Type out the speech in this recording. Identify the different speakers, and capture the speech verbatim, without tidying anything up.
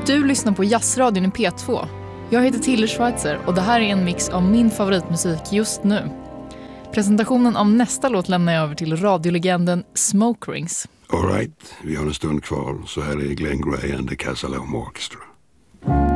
Speaker 1: Du lyssnar på Jazzradion i P två. Jag heter Tilde Schweitzer och det här är en mix av min favoritmusik just nu. Presentationen av nästa låt lämnar jag över till radiolegenden Smoke Rings.
Speaker 2: All right, vi har en stund kvar, så här är Glenn Gray and the Casalome Orchestra.